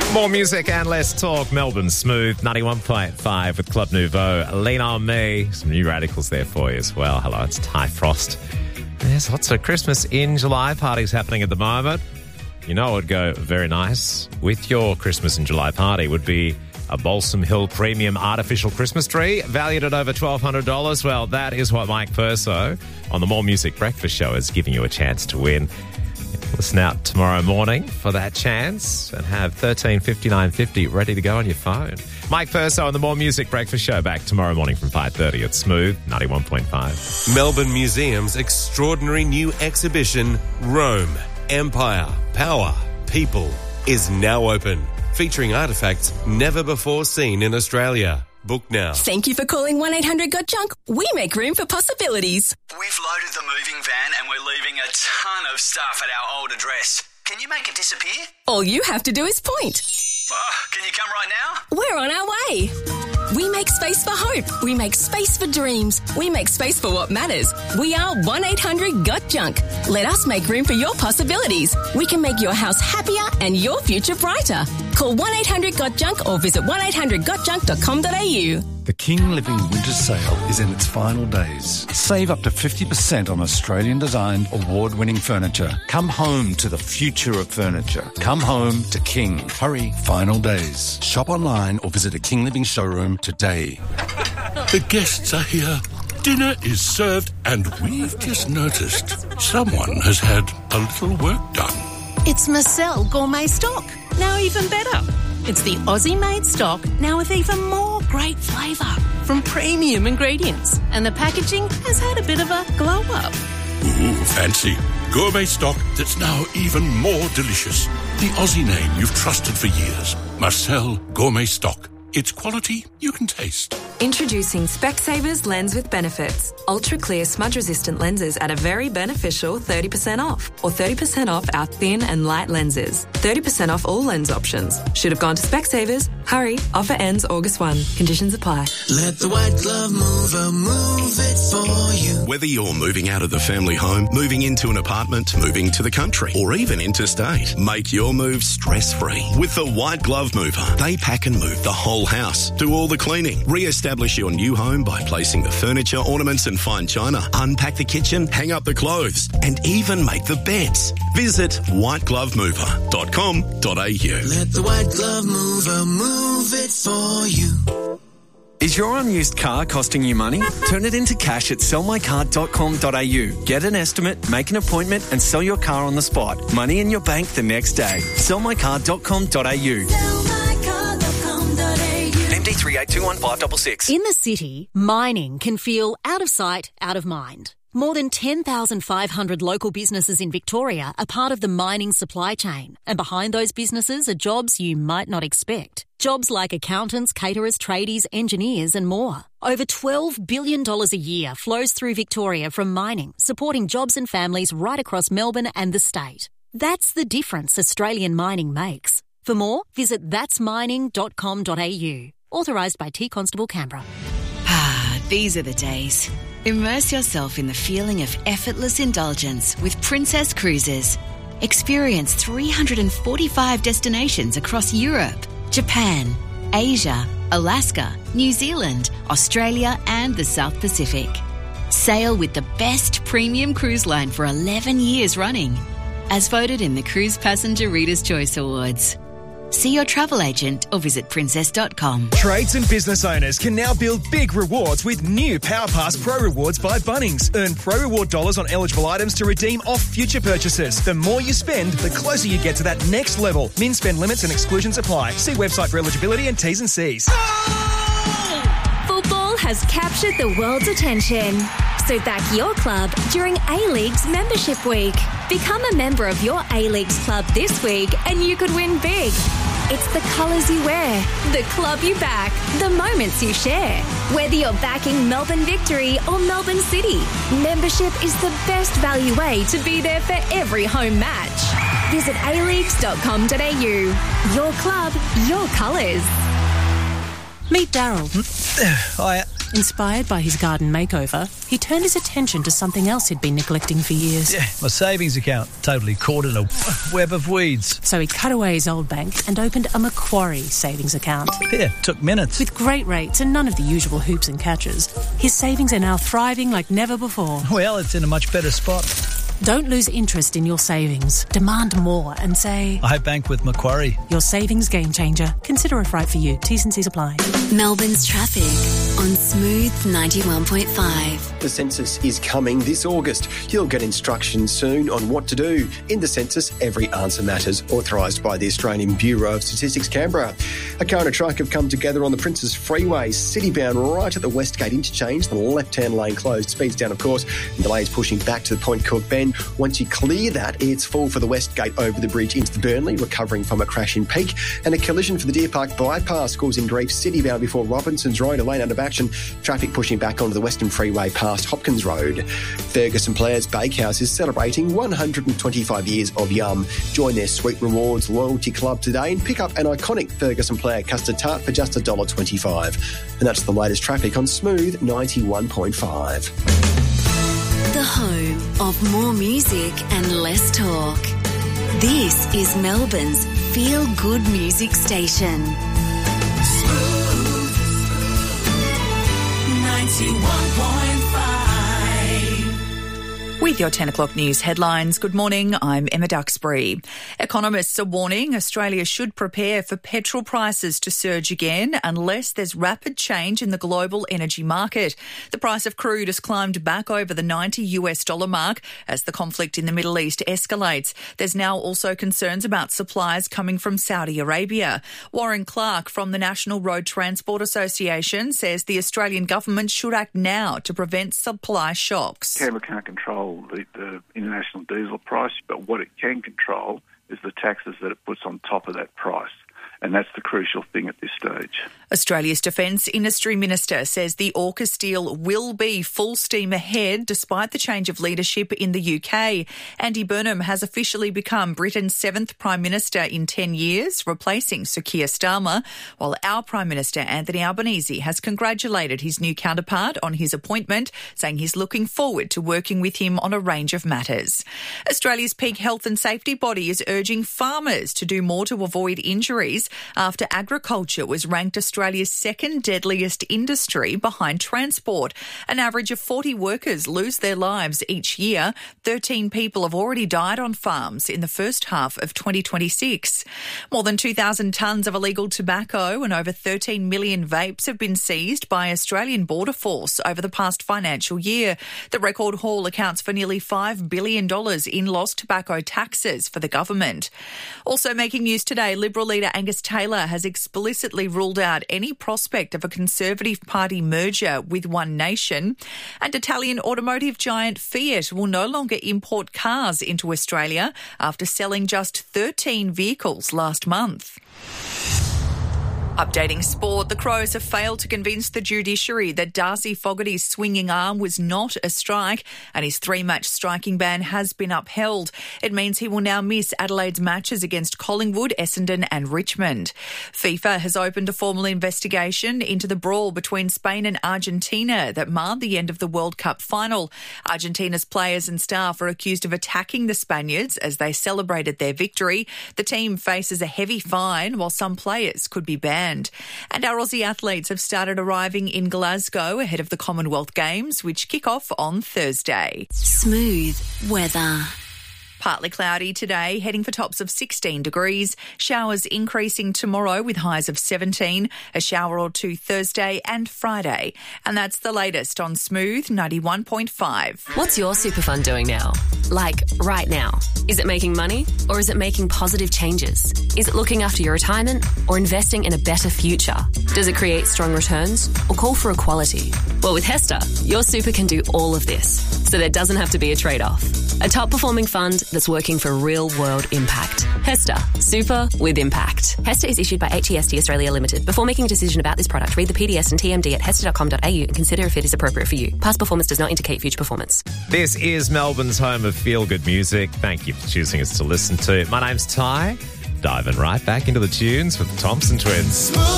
More music and less talk. Melbourne Smooth, 91.5 with Club Nouveau. Lean On Me. Some new radicals there for you as well. Hello, it's Ty Frost. There's lots of Christmas in July parties happening at the moment. You know it would go very nice with your Christmas in July party would be a Balsam Hill Premium Artificial Christmas Tree valued at over $1,200. Well, that is what Mike Perso on the More Music Breakfast Show is giving you a chance to win. Listen out tomorrow morning for that chance and have 135950 ready to go on your phone. Mike Perso on the More Music Breakfast Show back tomorrow morning from 5:30 at Smooth 91.5. Melbourne Museum's extraordinary new exhibition, Rome, Empire, Power, People, is now open, featuring artefacts never before seen in Australia. Book now. Thank you for calling 1-800-GOT-JUNK. We make room for possibilities. We've loaded the moving van and we're leaving a ton of stuff at our old address. Can you make it disappear? All you have to do is point. Can you come right now? We're on our way. We make space for hope. We make space for dreams. We make space for what matters. We are 1-800-GOT-JUNK. Let us make room for your possibilities. We can make your house happier and your future brighter. Call 1-800-GOT-JUNK or visit 1-800-GOT-JUNK.com.au. The King Living Winter Sale is in its final days. Save up to 50% on Australian-designed, award-winning furniture. Come home to the future of furniture. Come home to King. Hurry, final days. Shop online or visit a King Living showroom today. The guests are here. Dinner is served and we've just noticed someone has had a little work done. It's Marcel Gourmet Stock. Now even better. It's the Aussie-made stock, now with even more great flavour from premium ingredients. And the packaging has had a bit of a glow-up. Ooh, fancy. Gourmet stock that's now even more delicious. The Aussie name you've trusted for years. Marcel Gourmet Stock. It's quality you can taste. Introducing Specsavers Lens with Benefits. Ultra clear smudge-resistant lenses at a very beneficial 30% off. Or 30% off our thin and light lenses. 30% off all lens options. Should have gone to Specsavers. Hurry, offer ends August 1. Conditions apply. Let the White Glove Mover move it for you. Whether you're moving out of the family home, moving into an apartment, moving to the country, or even interstate, make your move stress-free with the White Glove Mover. They pack and move the whole house, do all the cleaning, re-establish your new home by placing the furniture, ornaments and fine china, unpack the kitchen, hang up the clothes, and even make the beds. Visit whiteglovemover.com.au. Let the White Glove Mover move it for you. Is your unused car costing you money? Turn it into cash at sellmycar.com.au. Get an estimate, make an appointment and sell your car on the spot. Money in your bank the next day. Sellmycar.com.au. MD3821566. In the city, mining can feel out of sight, out of mind. More than 10,500 local businesses in Victoria are part of the mining supply chain. And behind those businesses are jobs you might not expect. Jobs like accountants, caterers, tradies, engineers and more. Over $12 billion a year flows through Victoria from mining, supporting jobs and families right across Melbourne and the state. That's the difference Australian mining makes. For more, visit that'smining.com.au. Authorised by T Constable Canberra. These are the days. Immerse yourself in the feeling of effortless indulgence with Princess Cruises. Experience 345 destinations across Europe, Japan, Asia, Alaska, New Zealand, Australia and the South Pacific. Sail with the best premium cruise line for 11 years running, as voted in the Cruise Passenger Reader's Choice Awards. See your travel agent or visit princess.com. Trades and business owners can now build big rewards with new PowerPass Pro Rewards by Bunnings. Earn Pro Reward dollars on eligible items to redeem off future purchases. The more you spend, the closer you get to that next level. Min spend limits and exclusions apply. See website for eligibility and T's and C's. Football has captured the world's attention. So back your club during A-League's Membership Week. Become a member of your A-League's club this week and you could win big. It's the colours you wear, the club you back, the moments you share. Whether you're backing Melbourne Victory or Melbourne City, membership is the best value way to be there for every home match. Visit aleagues.com.au. Your club, your colours. Meet Daryl. Inspired by his garden makeover, he turned his attention to something else he'd been neglecting for years. Yeah, my savings account, totally caught in a web of weeds. So he cut away his old bank and opened a Macquarie savings account. Yeah, took minutes. With great rates and none of the usual hoops and catches, his savings are now thriving like never before. Well, it's in a much better spot. Don't lose interest in your savings. Demand more and say, I bank with Macquarie. Your savings game changer. Consider if right for you. T's and C's apply. Melbourne's traffic on Smooth 91.5. The census is coming this August. You'll get instructions soon on what to do. In the census, every answer matters, authorised by the Australian Bureau of Statistics, Canberra. A car and a truck have come together on the Princes Freeway, city-bound right at the Westgate interchange. The left-hand lane closed, speeds down, of course, and delays pushing back to the Point Cook Bend. Once you clear that, it's full for the Westgate over the bridge into the Burnley, recovering from a crash in Peak, and a collision for the Deer Park bypass causing grief city-bound before Robinson's Road, a lane out of action. Traffic pushing back onto the Western Freeway past Hopkins Road. Ferguson Players Bakehouse is celebrating 125 years of yum. Join their Sweet Rewards Loyalty Club today and pick up an iconic Ferguson Player custard tart for just $1.25. And that's the latest traffic on Smooth 91.5. The home of more music and less talk. This is Melbourne's feel-good music station. Smooth 91.5. With your 10 o'clock news headlines, good morning, I'm Emma Duxbury. Economists are warning Australia should prepare for petrol prices to surge again unless there's rapid change in the global energy market. The price of crude has climbed back over the $90 mark as the conflict in the Middle East escalates. There's now also concerns about supplies coming from Saudi Arabia. Warren Clark from the National Road Transport Association says the Australian government should act now to prevent supply shocks. Canberra can't control the international diesel price, but what it can control is the taxes that it puts on top of that price. And that's the crucial thing at this stage. Australia's Defence Industry Minister says the AUKUS deal will be full steam ahead despite the change of leadership in the UK. Andy Burnham has officially become Britain's 7th Prime Minister in 10 years, replacing Sir Keir Starmer, while our Prime Minister Anthony Albanese has congratulated his new counterpart on his appointment, saying he's looking forward to working with him on a range of matters. Australia's peak health and safety body is urging farmers to do more to avoid injuries after agriculture was ranked Australia's second deadliest industry behind transport. An average of 40 workers lose their lives each year. 13 people have already died on farms in the first half of 2026. More than 2,000 tonnes of illegal tobacco and over 13 million vapes have been seized by Australian Border Force over the past financial year. The record haul accounts for nearly $5 billion in lost tobacco taxes for the government. Also making news today, Liberal leader Angus Taylor has explicitly ruled out any prospect of a Conservative Party merger with One Nation. And Italian automotive giant Fiat will no longer import cars into Australia after selling just 13 vehicles last month. Updating sport, the Crows have failed to convince the judiciary that Darcy Fogarty's swinging arm was not a strike and his 3-match striking ban has been upheld. It means he will now miss Adelaide's matches against Collingwood, Essendon and Richmond. FIFA has opened a formal investigation into the brawl between Spain and Argentina that marred the end of the World Cup final. Argentina's players and staff are accused of attacking the Spaniards as they celebrated their victory. The team faces a heavy fine while some players could be banned. And our Aussie athletes have started arriving in Glasgow ahead of the Commonwealth Games, which kick off on Thursday. Smooth weather. Partly cloudy today, heading for tops of 16 degrees. Showers increasing tomorrow with highs of 17. A shower or two Thursday and Friday. And that's the latest on Smooth 91.5. What's your super fund doing now? Like, right now? Is it making money or is it making positive changes? Is it looking after your retirement or investing in a better future? Does it create strong returns or call for equality? Well, with HESTA, your super can do all of this, so there doesn't have to be a trade-off. A top-performing fund that's working for real-world impact. HESTA. Super with impact. HESTA is issued by HEST Australia Limited. Before making a decision about this product, read the PDS and TMD at hesta.com.au and consider if it is appropriate for you. Past performance does not indicate future performance. This is Melbourne's home of feel-good music. Thank you for choosing us to listen to. My name's Ty. Diving right back into the tunes with the Thompson Twins.